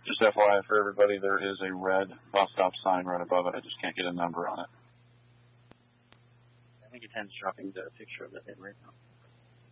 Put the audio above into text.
Just FYI for everybody, there is a red bus stop sign right above it. I just can't get a number on it. I think it tends dropping the picture of the head right now.